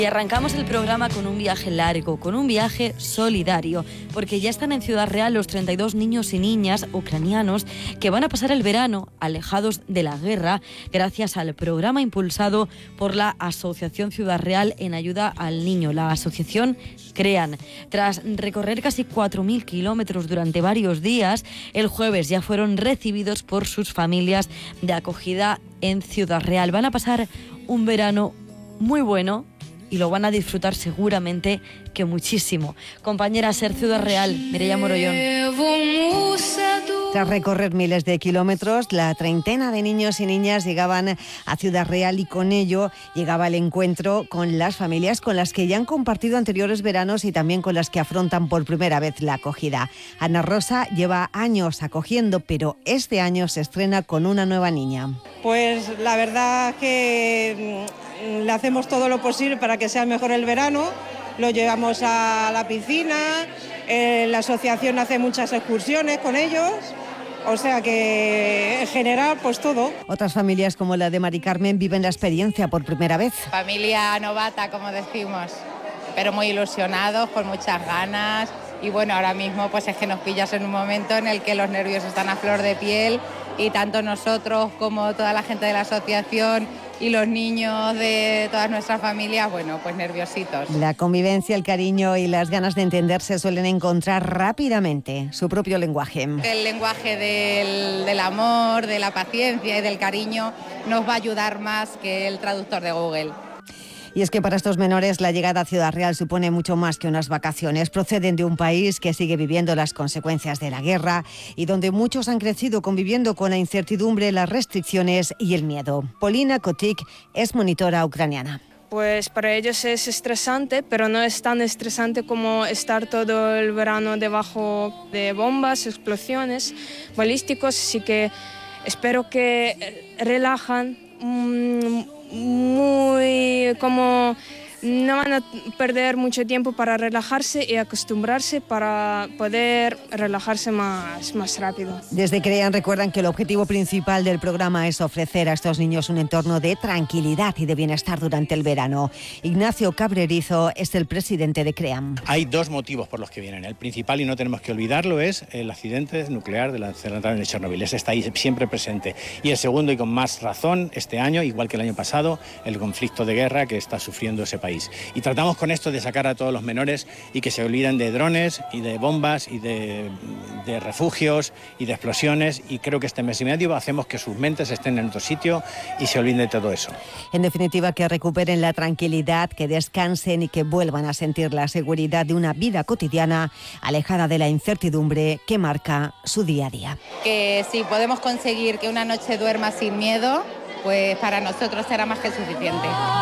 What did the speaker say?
Y arrancamos el programa con un viaje largo, con un viaje solidario, porque ya están en Ciudad Real los 32 niños y niñas ucranianos que van a pasar el verano alejados de la guerra gracias al programa impulsado por la Asociación Ciudad Real en ayuda al niño, la asociación CREAN. Tras recorrer casi 4.000 kilómetros durante varios días, el jueves ya fueron recibidos por sus familias de acogida en Ciudad Real. Van a pasar un verano muy bueno y lo van a disfrutar seguramente que muchísimo. Compañera Ser Ciudad Real, Mireia Morollón. Tras recorrer miles de kilómetros, la treintena de niños y niñas llegaban a Ciudad Real y con ello llegaba el encuentro con las familias con las que ya han compartido anteriores veranos y también con las que afrontan por primera vez la acogida. Ana Rosa lleva años acogiendo, pero este año se estrena con una nueva niña. Pues la verdad que le hacemos todo lo posible para que sea mejor el verano. Lo llevamos a la piscina, la asociación hace muchas excursiones con ellos, o sea que en general pues todo. Otras familias como la de Mari Carmen viven la experiencia por primera vez. Familia novata, como decimos, pero muy ilusionados, con muchas ganas. Y bueno, ahora mismo pues es que nos pillas en un momento en el que los nervios están a flor de piel y tanto nosotros como toda la gente de la asociación y los niños de todas nuestras familias, bueno, pues nerviositos. La convivencia, el cariño y las ganas de entenderse suelen encontrar rápidamente su propio lenguaje. El lenguaje del amor, de la paciencia y del cariño nos va a ayudar más que el traductor de Google. Y es que para estos menores la llegada a Ciudad Real supone mucho más que unas vacaciones. Proceden de un país que sigue viviendo las consecuencias de la guerra y donde muchos han crecido conviviendo con la incertidumbre, las restricciones y el miedo. Polina Kotik es monitora ucraniana. Pues para ellos es estresante, pero no es tan estresante como estar todo el verano debajo de bombas, explosiones, balísticos, así que espero que relajan muy, como no van a perder mucho tiempo para relajarse y acostumbrarse para poder relajarse más rápido. Desde CREAN recuerdan que el objetivo principal del programa es ofrecer a estos niños un entorno de tranquilidad y de bienestar durante el verano. Ignacio Cabrerizo es el presidente de CREAN. Hay dos motivos por los que vienen. El principal, y no tenemos que olvidarlo, es el accidente nuclear de la central de Chernobyl. Ese está ahí siempre presente. Y el segundo, y con más razón, este año, igual que el año pasado, el conflicto de guerra que está sufriendo ese país. Y tratamos con esto de sacar a todos los menores y que se olviden de drones y de bombas y de refugios y de explosiones, y creo que este mes y medio hacemos que sus mentes estén en otro sitio y se olviden de todo eso. En definitiva, que recuperen la tranquilidad, que descansen y que vuelvan a sentir la seguridad de una vida cotidiana alejada de la incertidumbre que marca su día a día. Que si podemos conseguir que una noche duerma sin miedo, pues para nosotros será más que suficiente.